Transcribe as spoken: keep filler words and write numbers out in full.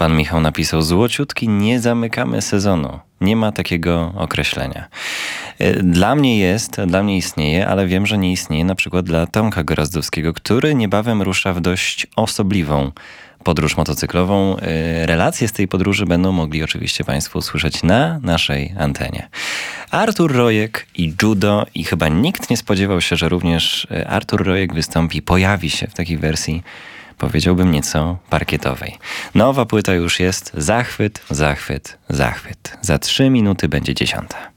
Pan Michał napisał: złociutki, nie zamykamy sezonu. Nie ma takiego określenia. Dla mnie jest, dla mnie istnieje, ale wiem, że nie istnieje na przykład dla Tomka Gorazdowskiego, który niebawem rusza w dość osobliwą podróż motocyklową. Relacje z tej podróży będą mogli oczywiście Państwo usłyszeć na naszej antenie. Artur Rojek i Judo, i chyba nikt nie spodziewał się, że również Artur Rojek wystąpi, pojawi się w takiej wersji, powiedziałbym, nieco parkietowej. Nowa płyta już jest. Zachwyt, zachwyt, zachwyt. Za trzy minuty będzie dziesiąta.